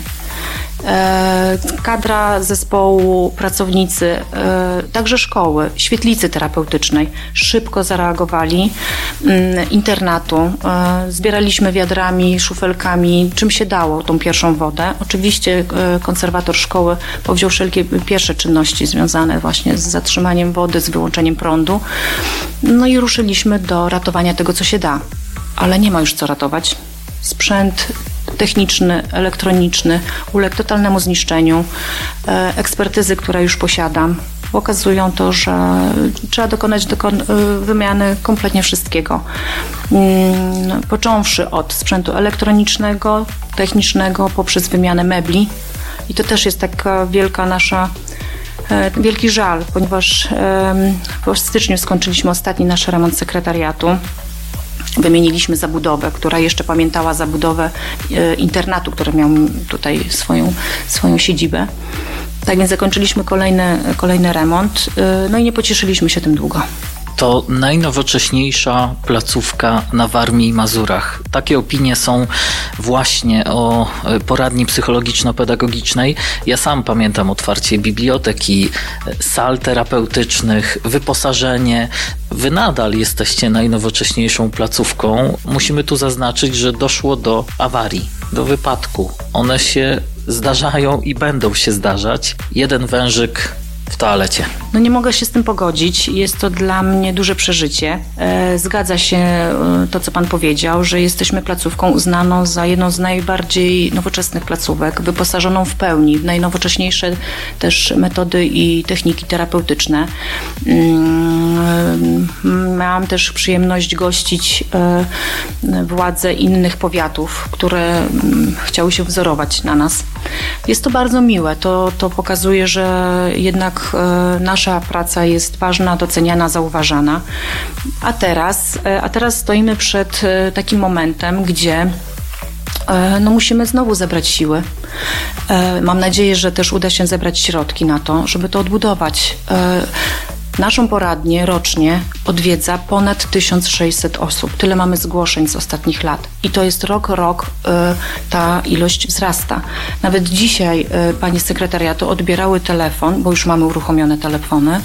Kadra zespołu, pracownicy, także szkoły, świetlicy terapeutycznej szybko zareagowali, internatu. Zbieraliśmy wiadrami, szufelkami, czym się dało tą pierwszą wodę. Oczywiście konserwator szkoły powziął wszelkie pierwsze czynności związane właśnie z zatrzymaniem wody, z wyłączeniem prądu. No i ruszyliśmy do ratowania tego, co się da. Ale nie ma już co ratować. Sprzęt techniczny, elektroniczny uległ totalnemu zniszczeniu. Ekspertyzy, które już posiadam, pokazują to, że trzeba dokonać wymiany kompletnie wszystkiego. Począwszy od sprzętu elektronicznego, technicznego, poprzez wymianę mebli. I to też jest taka wielki żal, ponieważ w styczniu skończyliśmy ostatni nasz remont sekretariatu. Wymieniliśmy zabudowę, która jeszcze pamiętała zabudowę internatu, który miał tutaj swoją siedzibę. Tak więc zakończyliśmy kolejny remont, no i nie pocieszyliśmy się tym długo. To najnowocześniejsza placówka na Warmii i Mazurach. Takie opinie są właśnie o poradni psychologiczno-pedagogicznej. Ja sam pamiętam otwarcie biblioteki, sal terapeutycznych, wyposażenie. Wy nadal jesteście najnowocześniejszą placówką. Musimy tu zaznaczyć, że doszło do awarii, do wypadku. One się zdarzają i będą się zdarzać. Jeden wężyk w toalecie. No nie mogę się z tym pogodzić. Jest to dla mnie duże przeżycie. Zgadza się to, co pan powiedział, że jesteśmy placówką uznaną za jedną z najbardziej nowoczesnych placówek, wyposażoną w pełni w najnowocześniejsze też metody i techniki terapeutyczne. Miałam też przyjemność gościć władze innych powiatów, które chciały się wzorować na nas. Jest to bardzo miłe. To pokazuje, że jednak nasza praca jest ważna, doceniana, zauważana. A teraz stoimy przed takim momentem, gdzie musimy znowu zebrać siły. Mam nadzieję, że też uda się zebrać środki na to, żeby to odbudować. Naszą poradnię rocznie odwiedza ponad 1600 osób. Tyle mamy zgłoszeń z ostatnich lat. I to jest rok ta ilość wzrasta. Nawet dzisiaj panie z sekretariatu odbierały telefon, bo już mamy uruchomione telefony,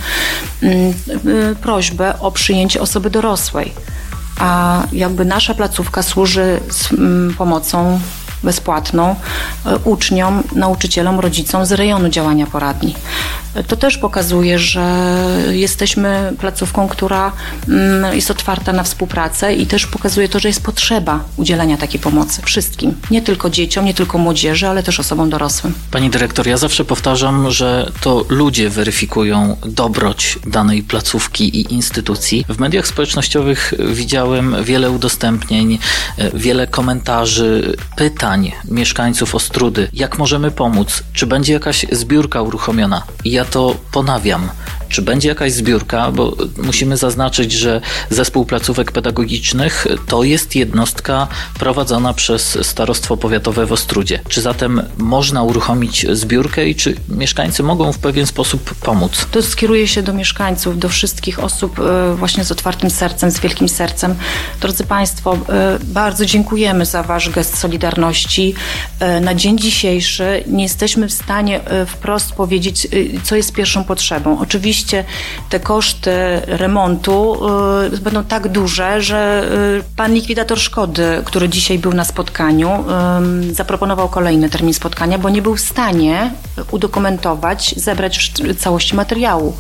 prośbę o przyjęcie osoby dorosłej. A jakby nasza placówka służy z pomocą bezpłatną uczniom, nauczycielom, rodzicom z rejonu działania poradni. To też pokazuje, że jesteśmy placówką, która jest otwarta na współpracę i też pokazuje to, że jest potrzeba udzielenia takiej pomocy wszystkim. Nie tylko dzieciom, nie tylko młodzieży, ale też osobom dorosłym. Pani dyrektor, ja zawsze powtarzam, że to ludzie weryfikują dobroć danej placówki i instytucji. W mediach społecznościowych widziałem wiele udostępnień, wiele komentarzy, pytań mieszkańców Ostródy. Jak możemy pomóc? Czy będzie jakaś zbiórka uruchomiona? I ja to ponawiam. Czy będzie jakaś zbiórka? Bo musimy zaznaczyć, że Zespół Placówek Pedagogicznych to jest jednostka prowadzona przez Starostwo Powiatowe w Ostródzie. Czy zatem można uruchomić zbiórkę i czy mieszkańcy mogą w pewien sposób pomóc? To skieruje się do mieszkańców, do wszystkich osób właśnie z otwartym sercem, z wielkim sercem. Drodzy Państwo, bardzo dziękujemy za Wasz gest solidarności. Na dzień dzisiejszy nie jesteśmy w stanie wprost powiedzieć, co jest pierwszą potrzebą. Oczywiście te koszty remontu będą tak duże, że pan likwidator szkody, który dzisiaj był na spotkaniu, zaproponował kolejny termin spotkania, bo nie był w stanie udokumentować, zebrać całości materiału.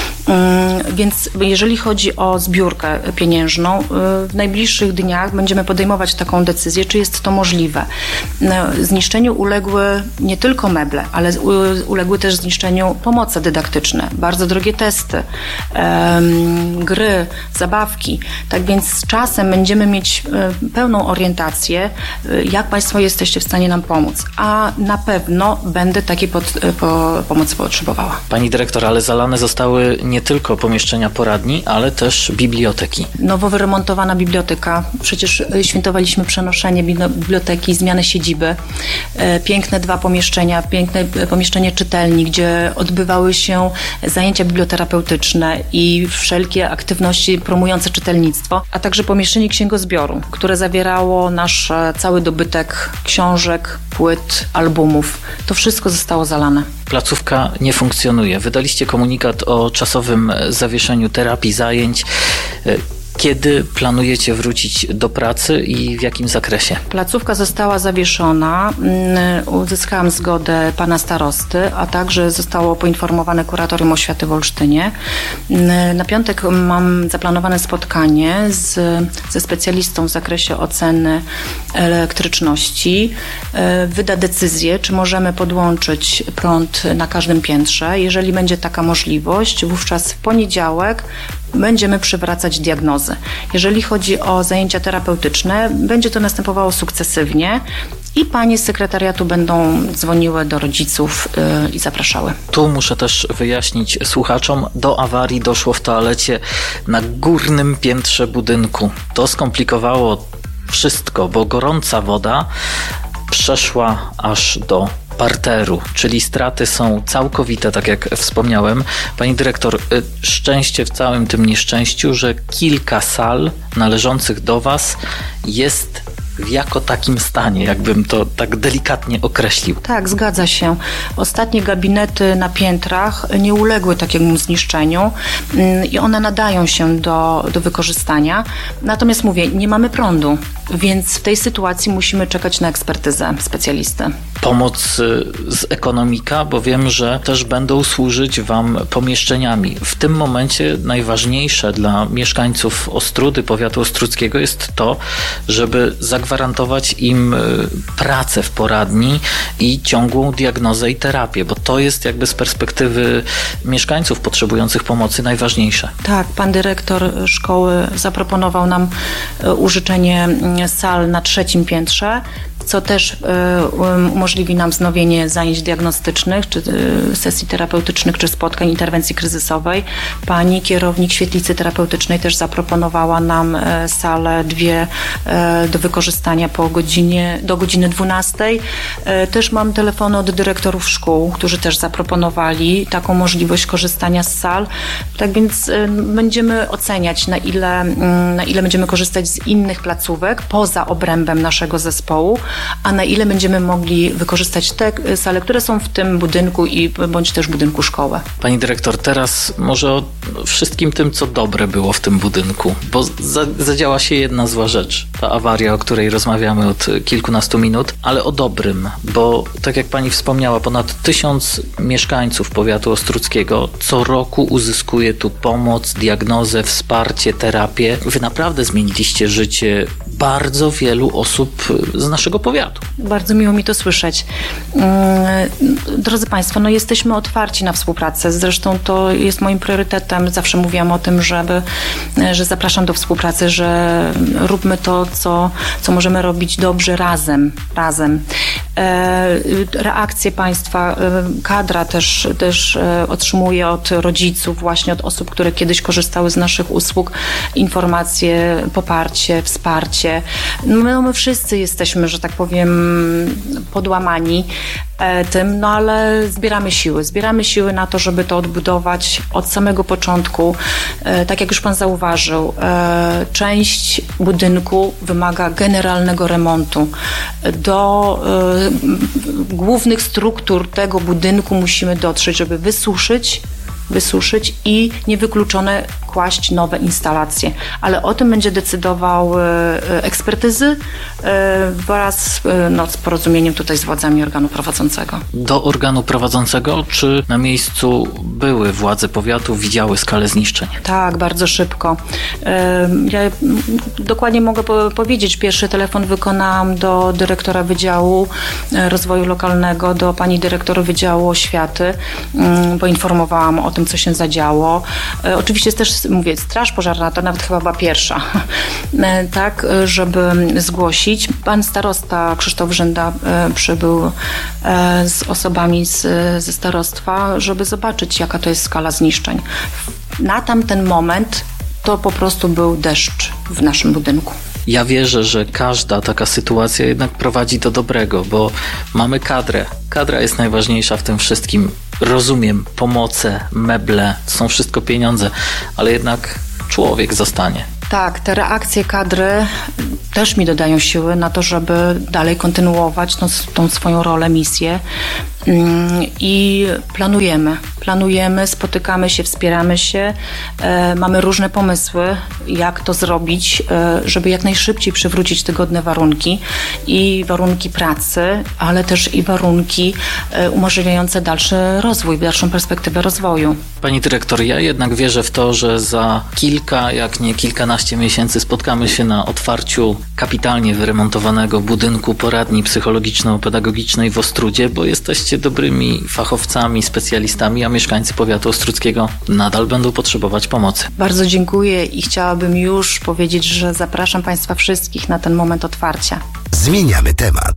Więc jeżeli chodzi o zbiórkę pieniężną, w najbliższych dniach będziemy podejmować taką decyzję, czy jest to możliwe. Zniszczeniu uległy nie tylko meble, ale uległy też zniszczeniu pomoce dydaktyczne, bardzo drogie testy, gry, zabawki. Tak więc z czasem będziemy mieć pełną orientację, jak Państwo jesteście w stanie nam pomóc. A na pewno będę takiej pomocy potrzebowała. Pani dyrektor, ale zalane zostały nie tylko pomieszczenia poradni, ale też biblioteki. Nowo wyremontowana biblioteka. Przecież świętowaliśmy przenoszenie biblioteki, zmianę siedziby. Piękne 2 pomieszczenia, piękne pomieszczenie czytelni, gdzie odbywały się zajęcia biblioterapeutyczne i wszelkie aktywności promujące czytelnictwo, a także pomieszczenie księgozbioru, które zawierało nasz cały dobytek książek, płyt, albumów. To wszystko zostało zalane. Placówka nie funkcjonuje. Wydaliście komunikat o czasowym zawieszeniu terapii, zajęć. Kiedy planujecie wrócić do pracy i w jakim zakresie? Placówka została zawieszona. Uzyskałam zgodę pana starosty, a także zostało poinformowane Kuratorium Oświaty w Olsztynie. Na piątek mam zaplanowane spotkanie ze specjalistą w zakresie oceny elektryczności. Wyda decyzję, czy możemy podłączyć prąd na każdym piętrze. Jeżeli będzie taka możliwość, wówczas w poniedziałek będziemy przywracać diagnozy. Jeżeli chodzi o zajęcia terapeutyczne, będzie to następowało sukcesywnie i panie z sekretariatu będą dzwoniły do rodziców i zapraszały. Tu muszę też wyjaśnić słuchaczom, do awarii doszło w toalecie na górnym piętrze budynku. To skomplikowało wszystko, bo gorąca woda przeszła aż do parteru, czyli straty są całkowite, tak jak wspomniałem. Pani dyrektor, szczęście w całym tym nieszczęściu, że kilka sal należących do Was jest w jako takim stanie, jakbym to tak delikatnie określił. Tak, zgadza się. Ostatnie gabinety na piętrach nie uległy takiemu zniszczeniu i one nadają się do wykorzystania. Natomiast mówię, nie mamy prądu, więc w tej sytuacji musimy czekać na ekspertyzę specjalisty. Pomoc z ekonomika, bo wiem, że też będą służyć Wam pomieszczeniami. W tym momencie najważniejsze dla mieszkańców Ostródy, powiatu ostródzkiego jest to, żeby zagwarantować im pracę w poradni i ciągłą diagnozę i terapię, bo to jest jakby z perspektywy mieszkańców potrzebujących pomocy najważniejsze. Tak, pan dyrektor szkoły zaproponował nam użyczenie sal na 3. piętrze, co też umożliwi nam wznowienie zajęć diagnostycznych, czy sesji terapeutycznych, czy spotkań interwencji kryzysowej. Pani kierownik świetlicy terapeutycznej też zaproponowała nam salę 2 do wykorzystania do godziny 12. Też mam telefony od dyrektorów szkół, którzy też zaproponowali taką możliwość korzystania z sal. Tak więc będziemy oceniać, na ile będziemy korzystać z innych placówek poza obrębem naszego zespołu, a na ile będziemy mogli wykorzystać te sale, które są w tym budynku bądź też budynku szkoły. Pani dyrektor, teraz może o wszystkim tym, co dobre było w tym budynku, bo zadziała się jedna zła rzecz, ta awaria, o której rozmawiamy od kilkunastu minut, ale o dobrym, bo tak jak pani wspomniała, ponad 1000 mieszkańców powiatu ostródzkiego co roku uzyskuje tu pomoc, diagnozę, wsparcie, terapię. Wy naprawdę zmieniliście życie bardzo wielu osób z naszego powiatu. Bardzo miło mi to słyszeć. Drodzy Państwo, jesteśmy otwarci na współpracę. Zresztą to jest moim priorytetem. Zawsze mówiłam o tym, że zapraszam do współpracy, że róbmy to, co możemy robić dobrze razem. Reakcje Państwa, kadra też otrzymuje od rodziców, właśnie od osób, które kiedyś korzystały z naszych usług, informacje, poparcie, wsparcie. My wszyscy jesteśmy, że tak powiem, podłamani tym, ale zbieramy siły na to, żeby to odbudować od samego początku. Tak jak już Pan zauważył, część budynku wymaga generalnego remontu. Do głównych struktur tego budynku musimy dotrzeć, żeby wysuszyć i niewykluczone kłaść nowe instalacje. Ale o tym będzie decydował ekspertyzy wraz z porozumieniem tutaj z władzami organu prowadzącego. Do organu prowadzącego, czy na miejscu były władze powiatu, widziały skalę zniszczeń? Tak, bardzo szybko. Ja dokładnie mogę powiedzieć, pierwszy telefon wykonałam do dyrektora Wydziału Rozwoju Lokalnego, do pani dyrektor Wydziału Oświaty. Poinformowałam o tym, co się zadziało. Oczywiście też, mówię, straż pożarna to nawet chyba była pierwsza, tak, żeby zgłosić. Pan starosta Krzysztof Żynda przybył z osobami ze starostwa, żeby zobaczyć, jaka to jest skala zniszczeń. Na tamten moment to po prostu był deszcz w naszym budynku. Ja wierzę, że każda taka sytuacja jednak prowadzi do dobrego, bo mamy kadrę. Kadra jest najważniejsza w tym wszystkim. Rozumiem, pomoce, meble, to są wszystko pieniądze, ale jednak człowiek zostanie. Tak, te reakcje kadry też mi dodają siły na to, żeby dalej kontynuować tą swoją rolę, misję. I planujemy, spotykamy się, wspieramy się, mamy różne pomysły, jak to zrobić, żeby jak najszybciej przywrócić te godne warunki i warunki pracy, ale też i warunki umożliwiające dalszy rozwój, dalszą perspektywę rozwoju. Pani dyrektor, ja jednak wierzę w to, że za kilka, jak nie kilkanaście miesięcy spotkamy się na otwarciu kapitalnie wyremontowanego budynku poradni psychologiczno-pedagogicznej w Ostródzie, bo jesteście dobrymi fachowcami, specjalistami, a mieszkańcy powiatu ostródzkiego nadal będą potrzebować pomocy. Bardzo dziękuję i chciałabym już powiedzieć, że zapraszam Państwa wszystkich na ten moment otwarcia. Zmieniamy temat.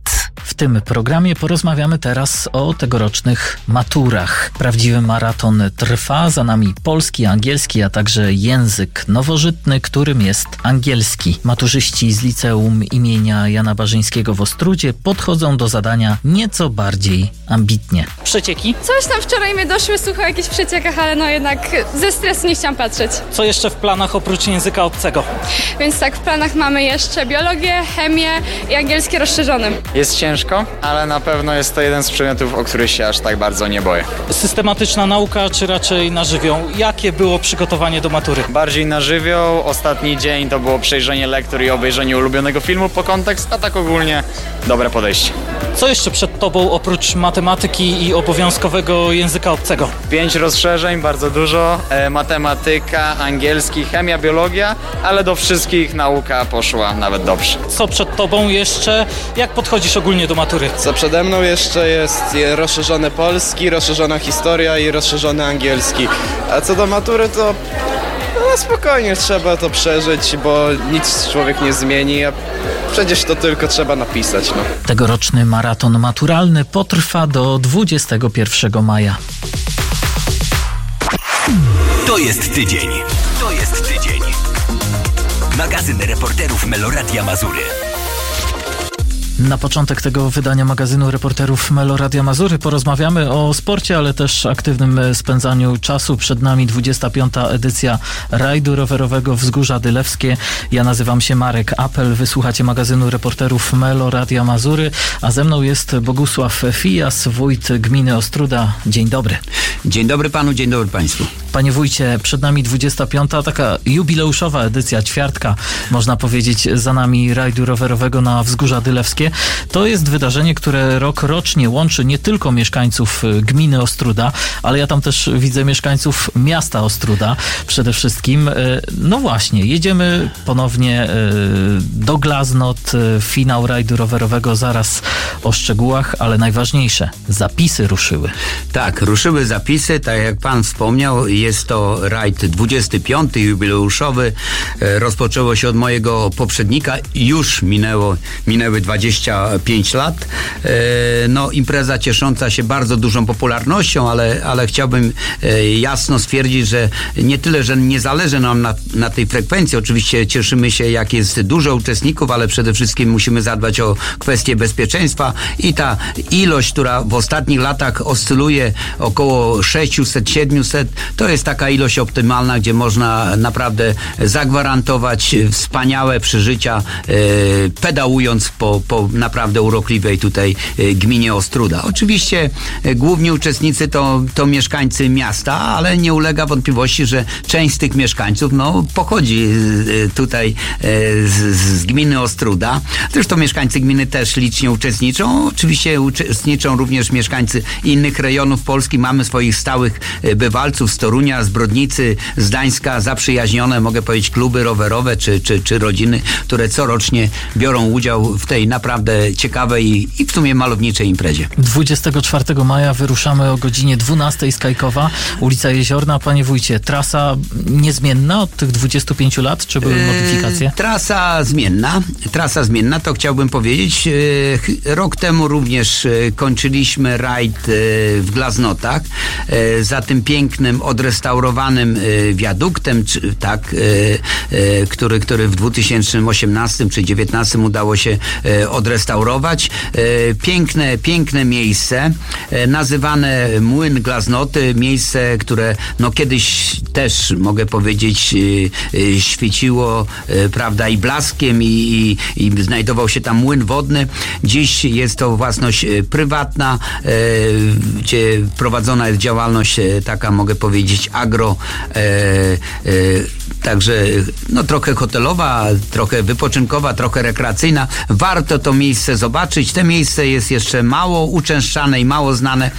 W tym programie porozmawiamy teraz o tegorocznych maturach. Prawdziwy maraton trwa, za nami polski, angielski, a także język nowożytny, którym jest angielski. Maturzyści z liceum imienia Jana Barzyńskiego w Ostródzie podchodzą do zadania nieco bardziej ambitnie. Przecieki? Coś tam wczoraj mnie doszły, słuchaj o jakichś przeciekach, ale no jednak ze stresu nie chciałam patrzeć. Co jeszcze w planach oprócz języka obcego? Więc tak, w planach mamy jeszcze biologię, chemię i angielski rozszerzony. Jest ciężko, ale na pewno jest to jeden z przedmiotów, o których się aż tak bardzo nie boję. Systematyczna nauka, czy raczej na żywioł? Jakie było przygotowanie do matury? Bardziej na żywioł. Ostatni dzień to było przejrzenie lektur i obejrzenie ulubionego filmu po kontekst, a tak ogólnie dobre podejście. Co jeszcze przed tobą oprócz matematyki i obowiązkowego języka obcego? 5 rozszerzeń, bardzo dużo. Matematyka, angielski, chemia, biologia, ale do wszystkich nauka poszła nawet dobrze. Co przed tobą jeszcze? Jak podchodzisz ogólnie do matury? Co przede mną jeszcze jest rozszerzony polski, rozszerzona historia i rozszerzony angielski. A co do matury to spokojnie trzeba to przeżyć, bo nic człowiek nie zmieni, a przecież to tylko trzeba napisać. No. Tegoroczny maraton maturalny potrwa do 21 maja. To jest tydzień. To jest tydzień. Magazyn reporterów Meloradia Mazury. Na początek tego wydania magazynu reporterów Meloradia Mazury porozmawiamy o sporcie, ale też aktywnym spędzaniu czasu. Przed nami 25. edycja rajdu rowerowego Wzgórza Dylewskie. Ja nazywam się Marek Apel. Wysłuchacie magazynu reporterów Meloradia Mazury, a ze mną jest Bogusław Fijas, wójt gminy Ostróda. Dzień dobry. Dzień dobry panu, dzień dobry państwu. Panie wójcie, przed nami 25. taka jubileuszowa edycja, ćwiartka, można powiedzieć, za nami rajdu rowerowego na Wzgórza Dylewskie. To jest wydarzenie, które rocznie łączy nie tylko mieszkańców gminy Ostróda, ale ja tam też widzę mieszkańców miasta Ostróda przede wszystkim. No właśnie, jedziemy ponownie do Glaznot, finał rajdu rowerowego, zaraz o szczegółach, ale najważniejsze, zapisy ruszyły. Tak, ruszyły zapisy, tak jak pan wspomniał, jest to rajd 25. jubileuszowy. Rozpoczęło się od mojego poprzednika, już minęły 25 lat. No, impreza ciesząca się bardzo dużą popularnością, ale chciałbym jasno stwierdzić, że nie tyle, że nie zależy nam na tej frekwencji. Oczywiście cieszymy się, jak jest dużo uczestników, ale przede wszystkim musimy zadbać o kwestię bezpieczeństwa i ta ilość, która w ostatnich latach oscyluje około 600-700, to jest taka ilość optymalna, gdzie można naprawdę zagwarantować wspaniałe przeżycia, pedałując po naprawdę urokliwej tutaj gminie Ostróda. Oczywiście główni uczestnicy to mieszkańcy miasta, ale nie ulega wątpliwości, że część z tych mieszkańców pochodzi tutaj z gminy Ostróda. Zresztą mieszkańcy gminy też licznie uczestniczą. Oczywiście uczestniczą również mieszkańcy innych rejonów Polski. Mamy swoich stałych bywalców z Torunia, z Brodnicy, z Gdańska, zaprzyjaźnione, mogę powiedzieć, kluby rowerowe czy rodziny, które corocznie biorą udział w tej naprawdę ciekawej i w sumie malowniczej imprezie. 24 maja wyruszamy o godzinie 12 z Kajkowa, ulica Jeziorna. Panie wójcie, trasa niezmienna od tych 25 lat, czy były modyfikacje? Trasa zmienna, to chciałbym powiedzieć. Rok temu również kończyliśmy rajd w Glaznotach za tym pięknym, odrestaurowanym wiaduktem, który w 2018 czy 2019 udało się odrestaurować. Piękne miejsce, nazywane Młyn Glaznoty, miejsce, które kiedyś też, mogę powiedzieć, świeciło, prawda, i blaskiem i znajdował się tam młyn wodny. Dziś jest to własność prywatna, gdzie prowadzona jest działalność taka, mogę powiedzieć, agro, także trochę hotelowa, trochę wypoczynkowa, trochę rekreacyjna. Warto to miejsce zobaczyć. To miejsce jest jeszcze mało uczęszczane i mało znane.